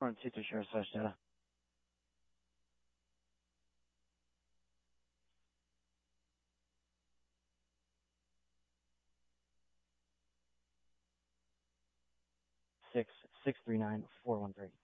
Pronto to share such data. 6 639 413.